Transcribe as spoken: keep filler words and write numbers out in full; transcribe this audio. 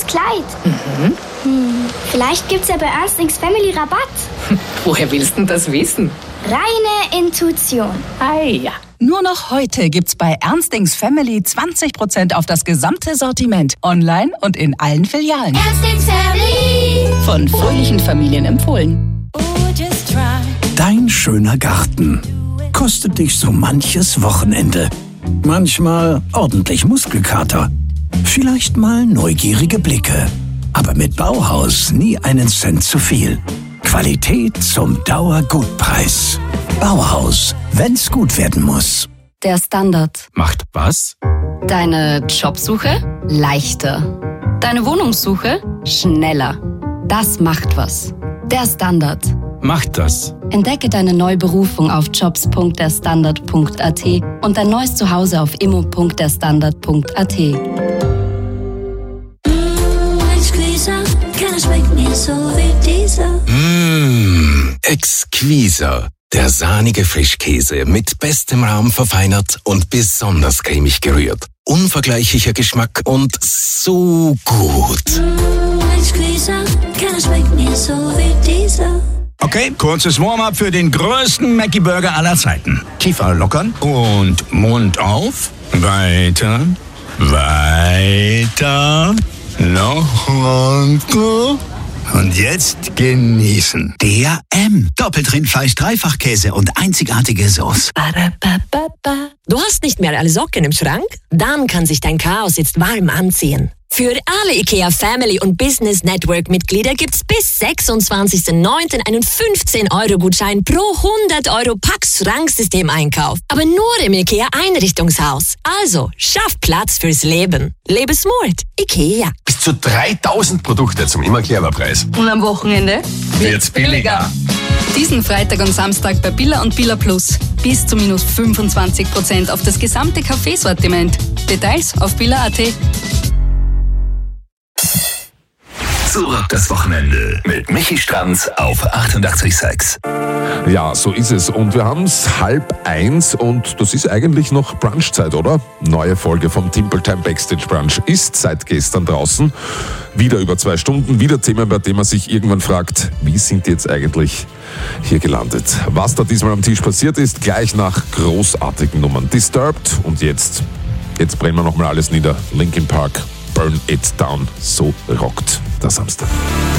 schönes Kleid. Mhm. Hm, vielleicht gibt's ja bei Ernstings Family Rabatt. Woher willst du das wissen? Reine Intuition. Ah ja. Nur noch heute gibt's bei Ernstings Family zwanzig Prozent auf das gesamte Sortiment. Online und in allen Filialen. Ernstings Family. Von fröhlichen Familien empfohlen. Dein schöner Garten kostet dich so manches Wochenende. Manchmal ordentlich Muskelkater. Vielleicht mal neugierige Blicke. Aber mit Bauhaus nie einen Cent zu viel. Qualität zum Dauergutpreis. Bauhaus, wenn's gut werden muss. Der Standard. Macht was? Deine Jobsuche leichter. Deine Wohnungssuche schneller. Das macht was. Der Standard. Macht das. Entdecke deine neue Berufung auf jobs punkt der standard punkt a t und dein neues Zuhause auf immo punkt der standard punkt a t. Mmh, exquisa. Der sahnige Frischkäse mit bestem Raum verfeinert und besonders cremig gerührt. Unvergleichlicher Geschmack und so gut. Okay, kurzes Warm-up für den größten Mackie-Burger aller Zeiten. Kiefer lockern und Mund auf. Weiter, weiter, noch runter. Und jetzt genießen. Der M. Doppeltrindfleisch, Dreifachkäse und einzigartige Sauce. Du hast nicht mehr alle Socken im Schrank? Dann kann sich dein Chaos jetzt warm anziehen. Für alle IKEA Family und Business Network Mitglieder gibt's bis sechsundzwanzigsten neunten einen fünfzehn Euro Gutschein pro hundert Euro Pax-Schranksystem-Einkauf. Aber nur im IKEA Einrichtungshaus. Also, schaff Platz fürs Leben. Lebe smart. IKEA. Bis zu dreitausend Produkte zum immer Preis. Und am Wochenende Wird's billiger. Diesen Freitag und Samstag bei Billa und Billa Plus. Bis zu minus fünfundzwanzig Prozent auf das gesamte Kaffeesortiment. Details auf billa punkt a t. Zurück das Wochenende mit Michi Stranz auf achtundachtzig Komma sechs. Ja, so ist es. Und wir haben es halb eins und das ist eigentlich noch Brunchzeit, oder? Neue Folge vom Timple Time Backstage Brunch ist seit gestern draußen. Wieder über zwei Stunden, wieder Thema, bei dem man sich irgendwann fragt, wie sind die jetzt eigentlich hier gelandet? Was da diesmal am Tisch passiert ist, gleich nach großartigen Nummern. Disturbed und jetzt, jetzt brennen wir nochmal alles nieder. Linkin Park, Burn It Down. So rockt der Samstag.